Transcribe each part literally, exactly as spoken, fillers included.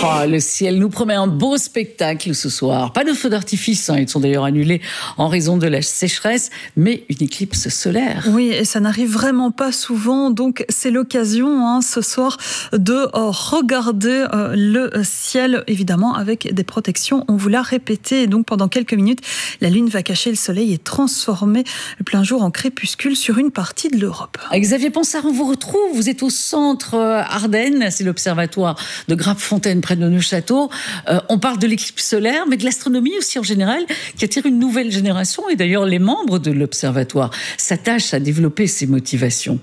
Oh, le ciel nous promet un beau spectacle ce soir. Pas de feux d'artifice, hein. Ils sont d'ailleurs annulés en raison de la sécheresse, mais une éclipse solaire. Oui, et ça n'arrive vraiment pas souvent, donc c'est l'occasion hein, ce soir de euh, regarder euh, le ciel, évidemment avec des protections. On vous l'a répété, et donc pendant quelques minutes, la lune va cacher le soleil et transformer le plein jour en crépuscule sur une partie de l'Europe. Xavier Ponsard, on vous retrouve. Vous êtes au centre Ardennes, c'est l'observatoire de Grappenfontaine près de Neuchâteau. Euh, on parle de l'éclipse solaire, mais de l'astronomie aussi en général, qui attire une nouvelle génération. Et d'ailleurs, les membres de l'observatoire s'attachent à développer ces motivations.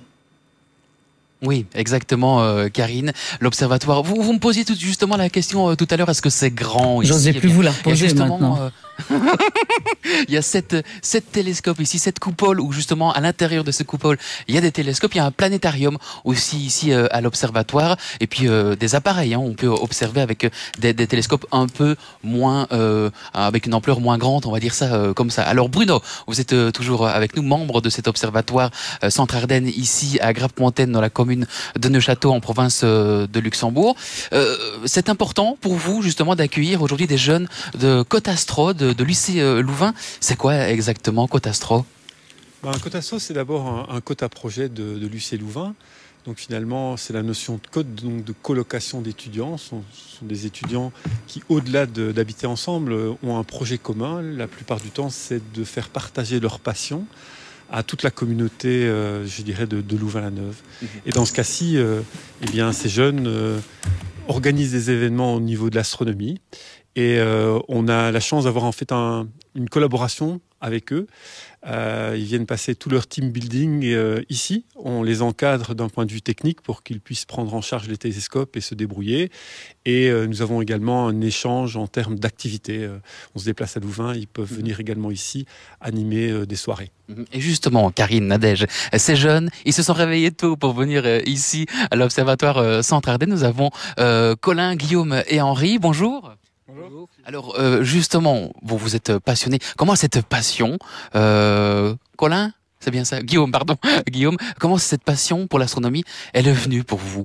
Oui, exactement, euh, Karine. L'observatoire. Vous, vous me posiez tout justement la question euh, tout à l'heure. Est-ce que c'est grand ici? J'osais plus vous la reposer maintenant. Euh, il y a sept, sept télescopes ici, sept coupoles où justement à l'intérieur de ce coupole il y a des télescopes. Il y a un planétarium aussi ici euh, à l'observatoire et puis euh, des appareils. Hein, on peut observer avec des, des télescopes un peu moins, euh, avec une ampleur moins grande, on va dire ça euh, comme ça. Alors Bruno, vous êtes euh, toujours avec nous, membre de cet observatoire euh, Centre Ardennes ici à Grappenfontaine dans la commune de Neuchâteau en province de Luxembourg. Euh, c'est important pour vous justement d'accueillir aujourd'hui des jeunes de Côte-Astro, de, de lycée Louvain. C'est quoi exactement Côte-Astro? Ben, Côte-Astro, c'est d'abord un, un quota projet de, de l'U C Louvain. Donc finalement, c'est la notion de code, donc de colocation d'étudiants. Ce sont, ce sont des étudiants qui, au-delà de, d'habiter ensemble, ont un projet commun. La plupart du temps, c'est de faire partager leur passion à toute la communauté, euh, je dirais, de, de Louvain-la-Neuve. Mmh. Et dans ce cas-ci, euh, eh bien, ces jeunes euh, organisent des événements au niveau de l'astronomie. Et euh, on a la chance d'avoir en fait un, une collaboration avec eux. Euh, ils viennent passer tout leur team building euh, ici. On les encadre d'un point de vue technique pour qu'ils puissent prendre en charge les télescopes et se débrouiller. Et euh, nous avons également un échange en termes d'activités. Euh, on se déplace à Louvain, ils peuvent venir également ici animer euh, des soirées. Et justement, Karine, Nadège, ces jeunes, ils se sont réveillés tôt pour venir euh, ici à l'observatoire euh, Centre Ardennes. Nous avons euh, Colin, Guillaume et Henri. Bonjour. Bonjour. Alors euh, justement, vous vous êtes passionné. Comment cette passion, euh, Colin, c'est bien ça, Guillaume, pardon, Guillaume, comment cette passion pour l'astronomie elle est venue pour vous?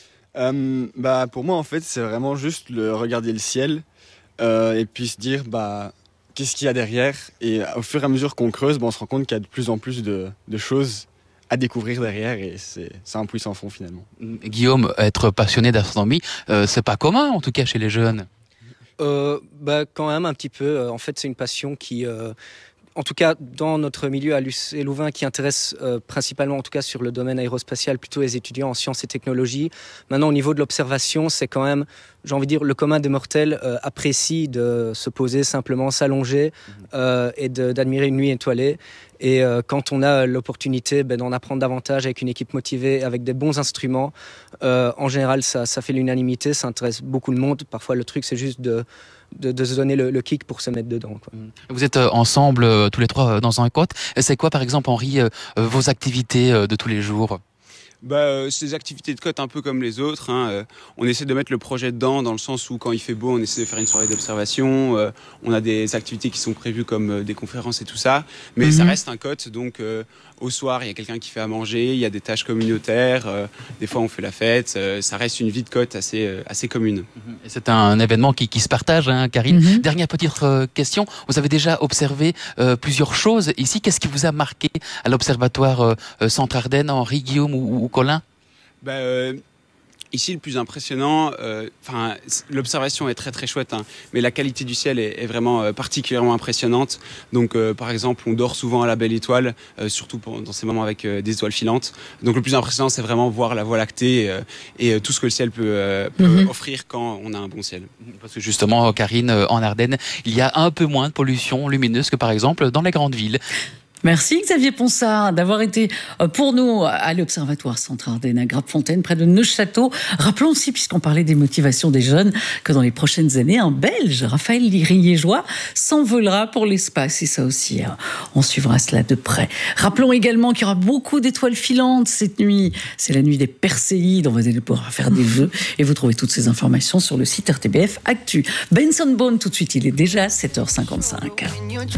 euh, Bah pour moi en fait c'est vraiment juste le regarder le ciel euh, et puis se dire bah qu'est-ce qu'il y a derrière, et au fur et à mesure qu'on creuse, bah, on se rend compte qu'il y a de plus en plus de, de choses à découvrir derrière, et c'est un puits sans fond finalement. Guillaume, être passionné d'astronomie, euh, c'est pas commun en tout cas chez les jeunes. Euh, bah, quand même un petit peu. En fait, c'est une passion qui, euh, en tout cas dans notre milieu à l'U C Louvain, qui intéresse euh, principalement, en tout cas sur le domaine aérospatial, plutôt les étudiants en sciences et technologies. Maintenant, au niveau de l'observation, c'est quand même, j'ai envie de dire, le commun des mortels euh, apprécie de se poser simplement, s'allonger euh, et d'admirer une nuit étoilée. Et euh, quand on a l'opportunité ben, d'en apprendre davantage avec une équipe motivée, avec des bons instruments, euh, en général, ça, ça fait l'unanimité, ça intéresse beaucoup de monde. Parfois, le truc, c'est juste de, de, de se donner le, le kick pour se mettre dedans, quoi. Vous êtes ensemble, euh, tous les trois, dans un quad. C'est quoi, par exemple, Henri, euh, vos activités euh, de tous les jours? Bah, euh, c'est des activités de côte un peu comme les autres. Hein. Euh, on essaie de mettre le projet dedans, dans le sens où quand il fait beau, on essaie de faire une soirée d'observation. Euh, on a des activités qui sont prévues comme euh, des conférences et tout ça. Mais mm-hmm. ça reste un côte, donc euh, au soir, il y a quelqu'un qui fait à manger, il y a des tâches communautaires. Euh, des fois, on fait la fête. Euh, ça reste une vie de côte assez, euh, assez commune. Et c'est un événement qui, qui se partage, hein, Karine. Mm-hmm. Dernière petite euh, question. Vous avez déjà observé euh, plusieurs choses ici. Qu'est-ce qui vous a marqué à l'observatoire euh, Centre Ardennes, Henri, Guillaume ou, ou Colin? Bah, euh, ici, le plus impressionnant, euh, l'observation est très très chouette, hein, mais la qualité du ciel est, est vraiment euh, particulièrement impressionnante. Donc, euh, par exemple, on dort souvent à la belle étoile, euh, surtout pour, dans ces moments avec euh, des étoiles filantes. Donc, le plus impressionnant, c'est vraiment voir la Voie lactée euh, et euh, tout ce que le ciel peut, euh, peut mm-hmm. offrir quand on a un bon ciel. Parce que justement, Karine, en Ardennes, il y a un peu moins de pollution lumineuse que par exemple dans les grandes villes. Merci Xavier Ponsard d'avoir été pour nous à l'Observatoire Centre Ardennes à Grappenfontaine, près de Neuchâteau. Rappelons aussi, puisqu'on parlait des motivations des jeunes, que dans les prochaines années, un Belge, Raphaël Riégeois, s'envolera pour l'espace. Et ça aussi, on suivra cela de près. Rappelons également qu'il y aura beaucoup d'étoiles filantes cette nuit. C'est la nuit des Perséides. On va aller pouvoir faire des vœux. Et vous trouvez toutes ces informations sur le site R T B F Actu. Benson Boone, tout de suite, il est déjà sept heures cinquante-cinq.